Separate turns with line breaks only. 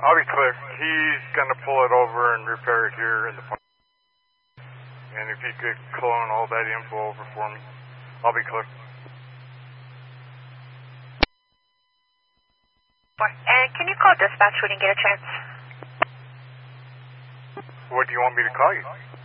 I'll be clear. He's going to pull it over and repair it here in the plant. And if you could clone all that info over for me, I'll be clear.
And can you call dispatch when you get a chance?
What do you want me to call you?